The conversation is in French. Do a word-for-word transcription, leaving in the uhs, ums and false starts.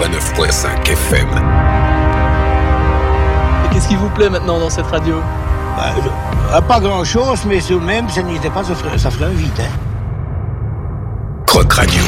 quatre-vingt-neuf virgule cinq F M. Et qu'est-ce qui vous plaît maintenant dans cette radio? Bah, euh, pas grand-chose, mais tout de même, ça n'était pas, ça ferait, ça ferait un vide, hein. Croc Radio.